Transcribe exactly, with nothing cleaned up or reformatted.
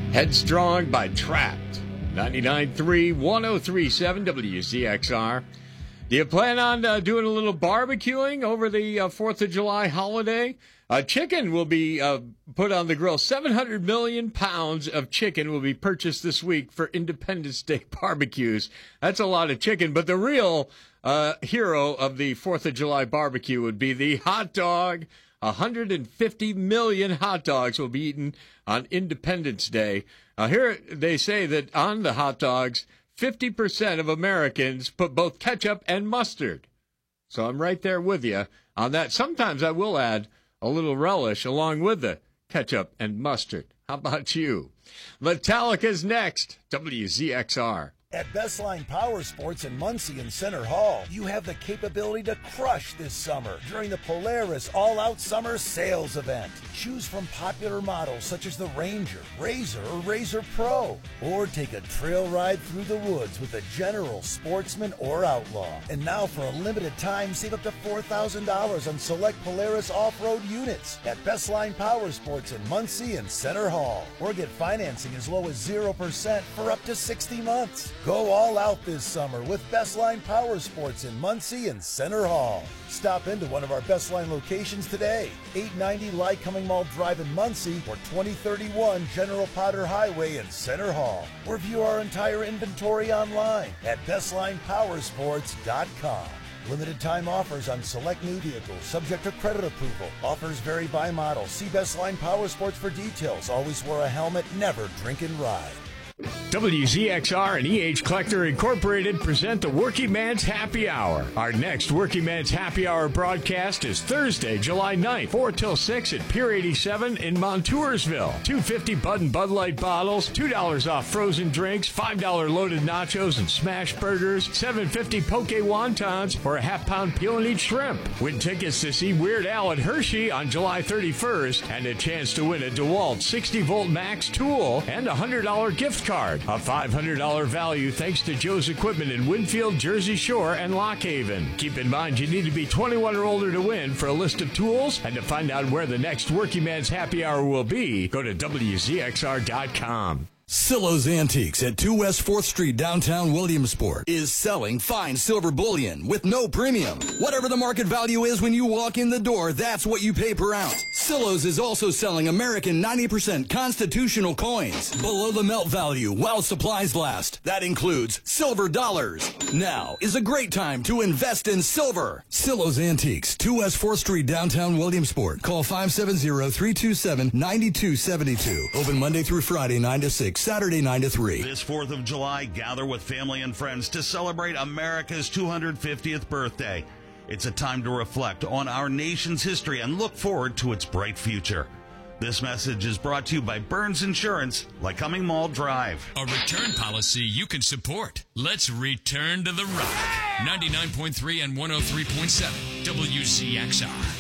Headstrong by Trapped. ninety-nine point three, one oh three point seven W Z X R. Do you plan on uh, doing a little barbecuing over the uh, fourth of July holiday? Uh, chicken will be uh, put on the grill. seven hundred million pounds of chicken will be purchased this week for Independence Day barbecues. That's a lot of chicken, but the real uh, hero of the fourth of July barbecue would be the hot dog. one hundred fifty million hot dogs will be eaten on Independence Day. Uh, here they say that on the hot dogs, fifty percent of Americans put both ketchup and mustard. So I'm right there with you on that. Sometimes I will add a little relish along with the ketchup and mustard. How about you? Metallica's next. W Z X R. At Bestline Power Sports in Muncie and Center Hall, you have the capability to crush this summer during the Polaris All-Out Summer Sales Event. Choose from popular models such as the Ranger, Razor, or Razor Pro. Or take a trail ride through the woods with a General, Sportsman, or Outlaw. And now for a limited time, save up to four thousand dollars on select Polaris off-road units at Bestline Power Sports in Muncie and Center Hall. Or get financing as low as zero percent for up to sixty months. Go all out this summer with Bestline Power Sports in Muncie and Center Hall. Stop into one of our Bestline locations today. eight ninety Lycoming Mall Drive in Muncie or twenty thirty-one General Potter Highway in Center Hall. Or view our entire inventory online at bestline power sports dot com. Limited time offers on select new vehicles, subject to credit approval. Offers vary by model. See Bestline Power Sports for details. Always wear a helmet, never drink and ride. W Z X R and E H Collector Incorporated present the Working Man's Happy Hour. Our next Working Man's Happy Hour broadcast is Thursday, July ninth, four till six at Pier eighty-seven in Montoursville. two dollars and fifty cents Bud and Bud Light bottles, two dollars off frozen drinks, five dollars loaded nachos and smash burgers, seven dollars and fifty cents poke wontons, or a half-pound peel-and-eat shrimp. Win tickets to see Weird Al at Hershey on July thirty-first and a chance to win a DeWalt sixty volt Max tool and a one hundred dollars gift card. A five hundred dollars value thanks to Joe's Equipment in Winfield, Jersey Shore, and Lock Haven. Keep in mind you need to be twenty-one or older to win. For a list of tools and to find out where the next Working Man's Happy Hour will be, go to W Z X R dot com. Silo's Antiques at two West fourth Street, downtown Williamsport, is selling fine silver bullion with no premium. Whatever the market value is when you walk in the door, that's what you pay per ounce. Silo's is also selling American ninety percent constitutional coins below the melt value while supplies last. That includes silver dollars. Now is a great time to invest in silver. Silo's Antiques, two West fourth Street, downtown Williamsport. Call five seven zero, three two seven, nine two seven two. Open Monday through Friday, nine to six. Saturday nine to three. This fourth of July, gather with family and friends to celebrate America's two hundred fiftieth birthday. It's a time to reflect on our nation's history and look forward to its bright future. This message is brought to you by Burns Insurance, Lycoming Mall Drive. A return policy you can support. Let's return to the rock. ninety-nine point three and one oh three point seven W Z X R.